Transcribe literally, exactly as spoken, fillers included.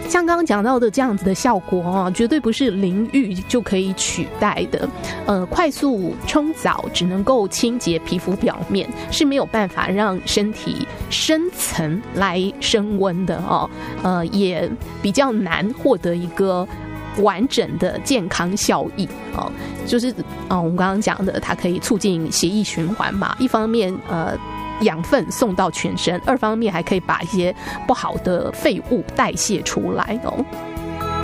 像刚刚讲到的这样子的效果哦，绝对不是淋浴就可以取代的。呃，快速冲澡只能够清洁皮肤表面，是没有办法让身体深层来升温的哦。呃，也比较难获得一个完整的健康效益哦。就是呃，我们刚刚讲的，它可以促进血液循环嘛，一方面呃。养分送到全身，二方面还可以把一些不好的废物代谢出来哦。